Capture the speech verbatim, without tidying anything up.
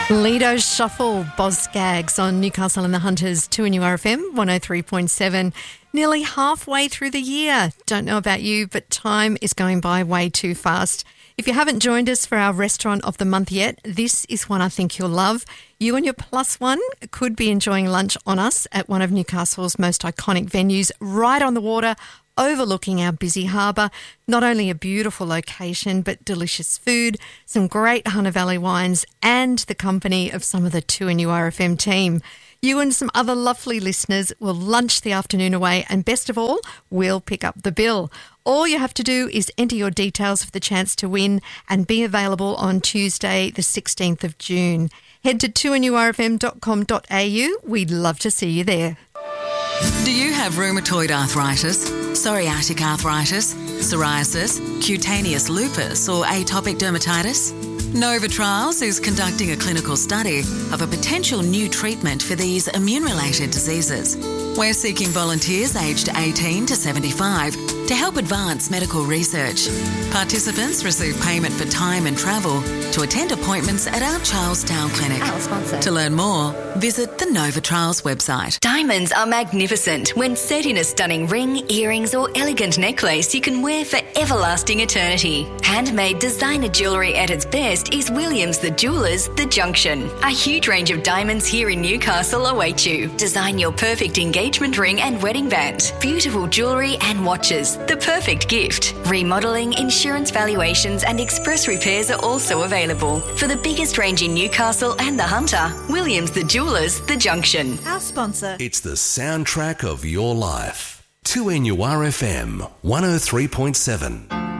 Lido's Shuffle, Boz Skaggs on Newcastle and the Hunters, two N U R F M, one oh three point seven. Nearly halfway through the year. Don't know about you, but time is going by way too fast. If you haven't joined us for our Restaurant of the Month yet, this is one I think you'll love. You and your plus one could be enjoying lunch on us at one of Newcastle's most iconic venues, right on the water, overlooking our busy harbour. Not only a beautiful location, but delicious food, some great Hunter Valley wines, and the company of some of the two N U R F M team. You and some other lovely listeners will lunch the afternoon away, and best of all, we'll pick up the bill. All you have to do is enter your details for the chance to win and be available on Tuesday, the sixteenth of June. Head to two n u r f m dot com dot a u. We'd love to see you there. Do you have rheumatoid arthritis, psoriatic arthritis, psoriasis, cutaneous lupus or atopic dermatitis? Nova Trials is conducting a clinical study of a potential new treatment for these immune-related diseases. We're seeking volunteers aged eighteen to seventy-five to help advance medical research. Participants receive payment for time and travel to attend appointments at our Charlestown clinic. Our sponsor. To learn more, visit the Nova Trials website. Diamonds are magnificent. When set in a stunning ring, earrings or elegant necklace you can wear for everlasting eternity. Handmade designer jewellery at its best is Williams the Jewellers, The Junction. A huge range of diamonds here in Newcastle await you. Design your perfect engagement ring and wedding band. Beautiful jewellery and watches. The perfect gift. Remodelling, insurance valuations and express repairs are also available. For the biggest range in Newcastle and the Hunter, Williams the Jewellers, The Junction. Our sponsor. It's the soundtrack of your life. two N U R F M, one oh three point seven.